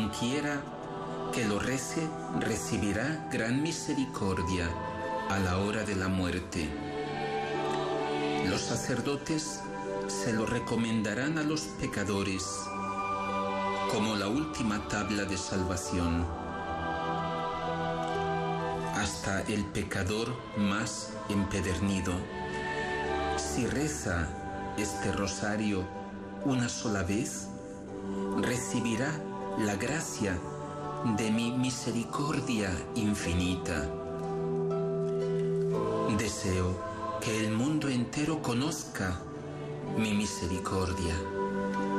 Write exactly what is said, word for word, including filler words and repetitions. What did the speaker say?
sintiera que lo rece, recibirá gran misericordia a la hora de la muerte. Los sacerdotes se lo recomendarán a los pecadores como la última tabla de salvación. Hasta el pecador más empedernido, si reza este rosario una sola vez, recibirá la gracia de mi misericordia infinita. Deseo que el mundo entero conozca mi misericordia.